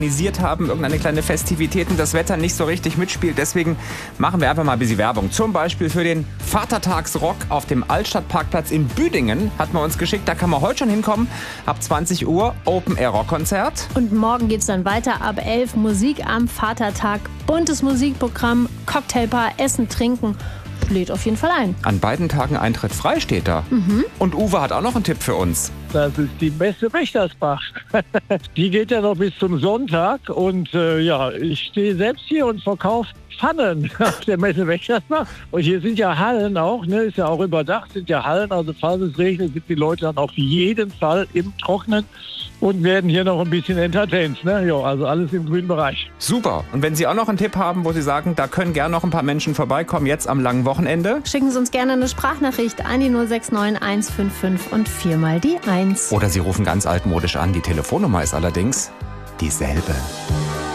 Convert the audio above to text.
organisiert haben, irgendeine kleine Festivität und das Wetter nicht so richtig mitspielt. Deswegen machen wir einfach mal ein bisschen Werbung. Zum Beispiel für den Vatertagsrock auf dem Altstadtparkplatz in Büdingen hat man uns geschickt. Da kann man heute schon hinkommen. Ab 20 Uhr Open-Air-Rock-Konzert. Und morgen geht's dann weiter ab 11 Musik am Vatertag. Buntes Musikprogramm, Cocktailbar, Essen, Trinken. Lädt auf jeden Fall ein. An beiden Tagen Eintritt frei steht da. Und Uwe hat auch noch einen Tipp für uns. Das ist die beste Wächtersbach. Die geht ja noch bis zum Sonntag. Und ich stehe selbst hier und verkaufe Pfannen auf der Messe Wächtersbach. Und hier sind ja Hallen auch, ne? Ist ja auch überdacht, sind ja Hallen. Also falls es regnet, sind die Leute dann auf jeden Fall im Trocknen und werden hier noch ein bisschen entertained. Ne? Jo, also alles im grünen Bereich. Super. Und wenn Sie auch noch einen Tipp haben, wo Sie sagen, da können gerne noch ein paar Menschen vorbeikommen, jetzt am langen Wochenende. Schicken Sie uns gerne eine Sprachnachricht an die 069 155 und 4 mal die 1. Oder Sie rufen ganz altmodisch an. Die Telefonnummer ist allerdings dieselbe.